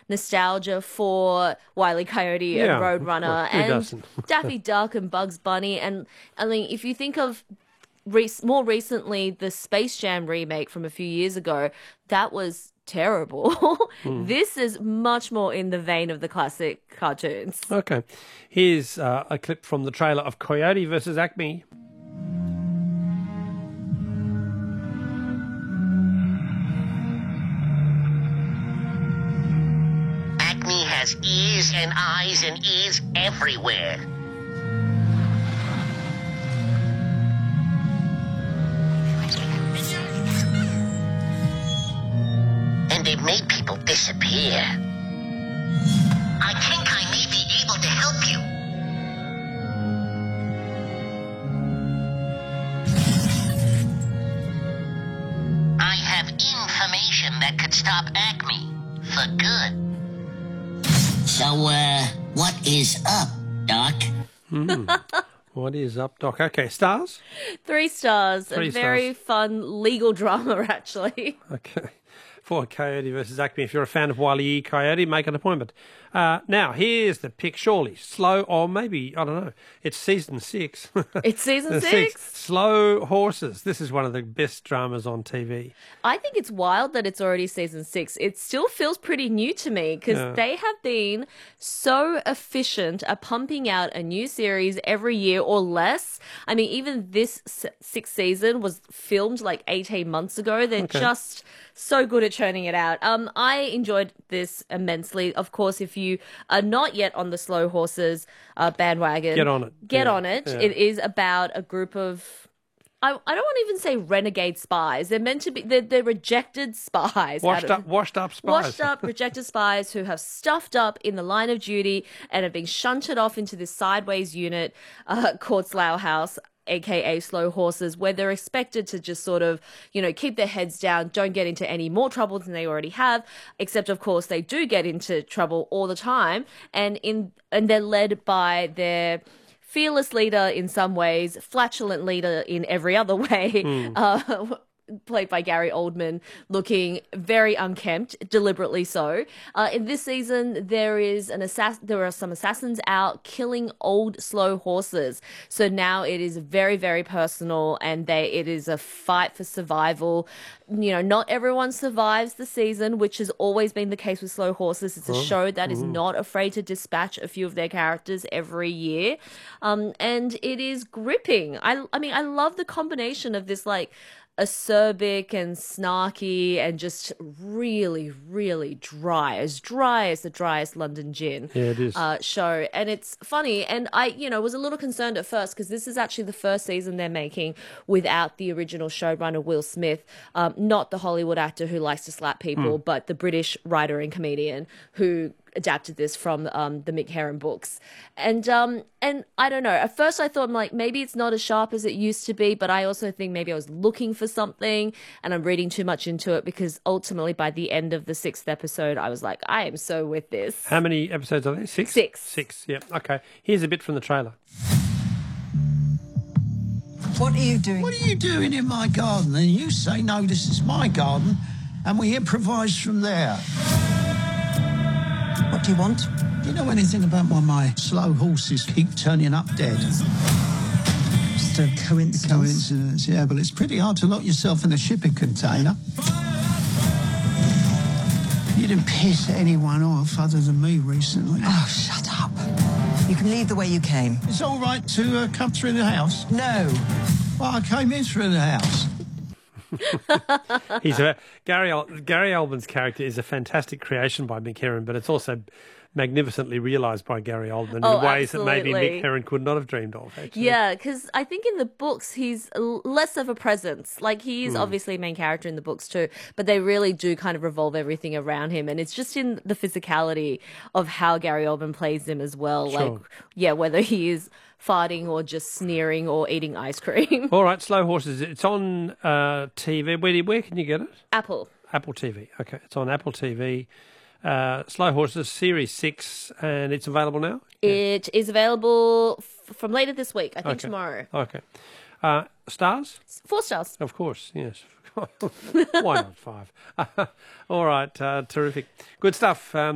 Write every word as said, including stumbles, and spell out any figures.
nostalgia for Wile E. Coyote Yeah, and Roadrunner of course. Who and doesn't? Daffy Duck and Bugs Bunny. And I mean, if you think of Re- more recently, the Space Jam remake from a few years ago, that was terrible. Hmm. This is much more in the vein of the classic cartoons. Okay. Here's uh, a clip from the trailer of Coyote versus Acme. Acme has ears and eyes and ears everywhere. And they've made people disappear. I think I may be able to help you. I have information that could stop Acme for good. So, uh, what is up, Doc? Hmm. What is up, Doc? Okay, stars? Three stars. Three a very stars. fun legal drama, actually. Okay. For Coyote versus Acme. If you're a fan of Wile E. Coyote, make an appointment. Uh, now, here's the pick, surely. Slow, or maybe, I don't know. It's season six. It's season Six. six? Slow Horses. This is one of the best dramas on T V. I think it's wild that it's already season six. It still feels pretty new to me because Yeah. they have been so efficient at pumping out a new series every year or less. I mean, even this s- sixth season was filmed like eighteen months ago. They're Okay. just so good at churning it out. Um, I enjoyed this immensely. Of course, if you are not yet on the Slow Horses uh, bandwagon, Get on it. Get Yeah, on it. yeah. It is about a group of I, I don't want to even say renegade spies. They're meant to be, they're, they're rejected spies. Washed out of- up, washed up spies. Washed up, rejected spies who have stuffed up in the line of duty and have been shunted off into this sideways unit uh, called Slough House, aka Slow Horses, where they're expected to just sort of, you know, keep their heads down, don't get into any more trouble than they already have, except of course they do get into trouble all the time, and in and they're led by their fearless leader in some ways, flatulent leader in every other way, uh, played by Gary Oldman, looking very unkempt, deliberately so. Uh, in this season, there is an assass- there are some assassins out killing old slow horses. So now it is very, very personal, and they it is a fight for survival. You know, not everyone survives the season, which has always been the case with Slow Horses. It's a show that is not afraid to dispatch a few of their characters every year. Um, and it is gripping. I, I mean, I love the combination of this, like, acerbic and snarky and just really, really dry, as dry as the driest London gin Yeah, it is. uh, show. And it's funny. And I, you know, was a little concerned at first because this is actually the first season they're making without the original showrunner, Will Smith, um, not the Hollywood actor who likes to slap people, Hmm. but the British writer and comedian who adapted this from um, the Mick Herron books. And um, and I don't know. At first I thought, I'm like, maybe it's not as sharp as it used to be, but I also think maybe I was looking for something and I'm reading too much into it because ultimately by the end of the sixth episode, I was like, I am so with this. How many episodes are there? Six? Six. Six, yeah. Okay. Here's a bit from the trailer. What are you doing? What are you doing in my garden? And you say, no, this is my garden, and we improvise from there. What do you want? Do you know anything about why my slow horses keep turning up dead? Just a coincidence. Coincidence, yeah, but it's pretty hard to lock yourself in a shipping container. You didn't piss anyone off other than me recently. Oh, shut up. You can leave the way you came. It's all right to uh, come through the house. No. Well, I came in through the house. He's a Gary Ol- Gary Oldman's character is a fantastic creation by Mick Herron, but it's also magnificently realised by Gary Oldman Oh, in ways that maybe absolutely. Mick Herron could not have dreamed of. Actually. Yeah, because I think in the books he's l- less of a presence. Like he Hmm. is obviously a main character in the books too, but they really do kind of revolve everything around him, and it's just in the physicality of how Gary Oldman plays him as well. Sure. Like, yeah, whether he is farting or just sneering or eating ice cream. All right, Slow Horses. It's on uh, T V. Where, do you- where can you get it? Apple. Apple T V. Okay, it's on Apple T V. Uh, Slow Horses Series Six, and it's available now. It is available f- from later this week. I think Okay. tomorrow. Okay. Uh, stars? Four stars. Of course, yes. Why not five? All right, uh, terrific. Good stuff. Um,